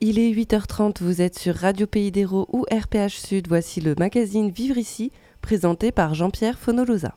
il est 8h30, vous êtes sur Radio Pays d'Hérault ou RPH Sud. Voici le magazine Vivre ici, présenté par Jean-Pierre Fonolosa.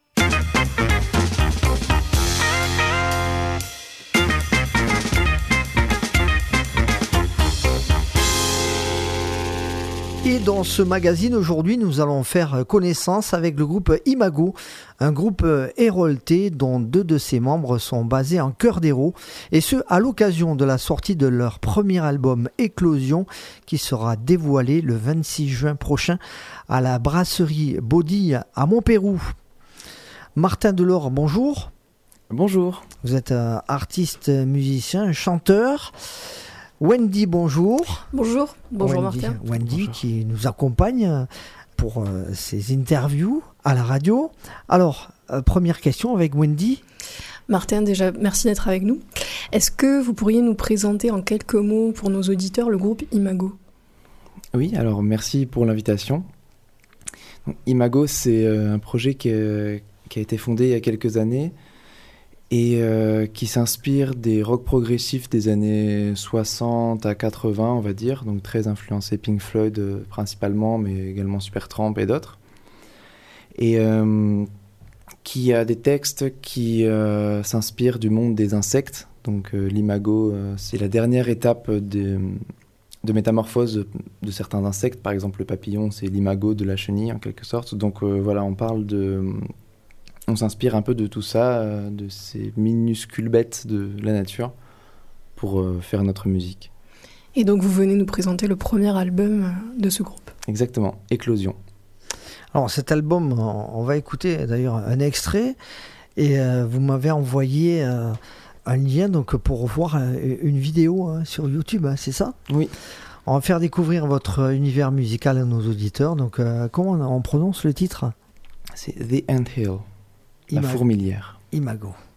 Et dans ce magazine, aujourd'hui, nous allons faire connaissance avec le groupe Imago, un groupe héroltais dont 2 de ses membres sont basés en Cœur d'Hérault, et ce, à l'occasion de la sortie de leur premier album Éclosion, qui sera dévoilé le 26 juin prochain à la brasserie Baudille à Montpérou. Martin Delors, bonjour. Bonjour. Vous êtes artiste, musicien, chanteur. Wendy, bonjour. Bonjour, bonjour Martin. Wendy Bonjour. Qui nous accompagne pour ses interviews à la radio. Alors, première question avec Wendy. Martin, déjà, merci d'être avec nous. Est-ce que vous pourriez nous présenter en quelques mots pour nos auditeurs le groupe Imago ? Oui, alors merci pour l'invitation. Donc, Imago, c'est un projet qui a été fondé il y a quelques années et qui s'inspire des rock progressifs des années 60 à 80, on va dire, donc très influencé Pink Floyd principalement, mais également Supertramp et d'autres. Et qui a des textes qui s'inspirent du monde des insectes. Donc l'imago, c'est la dernière étape de métamorphose de certains insectes. Par exemple, le papillon, c'est l'imago de la chenille, en quelque sorte. Donc voilà, on s'inspire un peu de tout ça, de ces minuscules bêtes de la nature, pour faire notre musique. Et donc vous venez nous présenter le premier album de ce groupe. Exactement, Éclosion. Alors cet album, on va écouter d'ailleurs un extrait, et vous m'avez envoyé un lien donc, pour voir une vidéo sur YouTube, c'est ça ? Oui. On va faire découvrir votre univers musical à nos auditeurs. Donc comment on prononce le titre ? C'est The Ant Hill, la fourmilière. Imago.